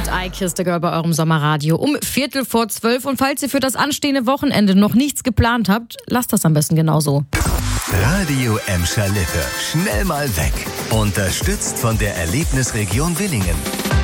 mit I Kissed a Girl bei eurem Sommerradio um 11:45. Und falls ihr für das anstehende Wochenende noch nichts geplant habt, lasst das am besten genauso. Radio Emscher Lippe. Schnell mal weg. Unterstützt von der Erlebnisregion Willingen.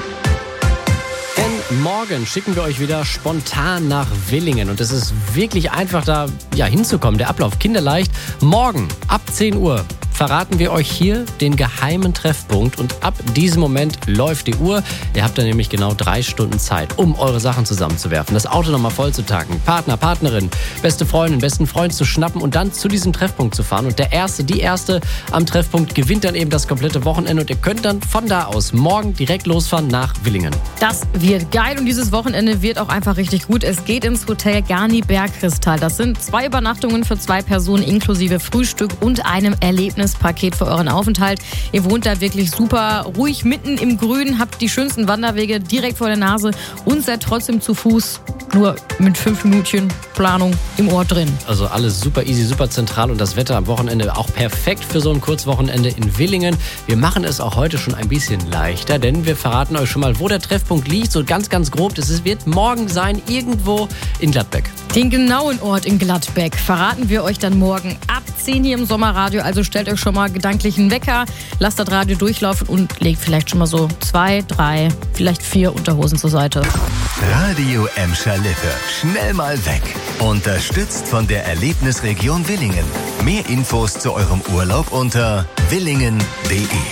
Denn morgen schicken wir euch wieder spontan nach Willingen. Und es ist wirklich einfach, da hinzukommen. Der Ablauf kinderleicht. Morgen ab 10 Uhr verraten wir euch hier den geheimen Treffpunkt. Und ab diesem Moment läuft die Uhr. Ihr habt dann nämlich genau 3 Stunden Zeit, um eure Sachen zusammenzuwerfen, das Auto nochmal voll zu tanken, Partner, Partnerin, beste Freundin, besten Freund zu schnappen und dann zu diesem Treffpunkt zu fahren. Und die Erste am Treffpunkt gewinnt dann eben das komplette Wochenende. Und ihr könnt dann von da aus morgen direkt losfahren nach Willingen. Das wird geil und dieses Wochenende wird auch einfach richtig gut. Es geht ins Hotel Garni Bergkristall. Das sind 2 Übernachtungen für 2 Personen inklusive Frühstück und einem Erlebnispaket für euren Aufenthalt. Ihr wohnt da wirklich super ruhig mitten im Grün, habt die schönsten Wanderwege direkt vor der Nase und seid trotzdem zu Fuß nur mit 5 Minütchen Planung im Ort drin. Also alles super easy, super zentral und das Wetter am Wochenende auch perfekt für so ein Kurzwochenende in Willingen. Wir machen es auch heute schon ein bisschen leichter, denn wir verraten euch schon mal, wo der Treffpunkt liegt, so ganz grob. Das wird morgen sein, irgendwo in Gladbeck. Den genauen Ort in Gladbeck verraten wir euch dann morgen ab 10 hier im Sommerradio. Also stellt euch schon mal gedanklich einen Wecker, lasst das Radio durchlaufen und legt vielleicht schon mal so 2, 3, vielleicht 4 Unterhosen zur Seite. Radio Emscher Lippe. Schnell mal weg. Unterstützt von der Erlebnisregion Willingen. Mehr Infos zu eurem Urlaub unter willingen.de.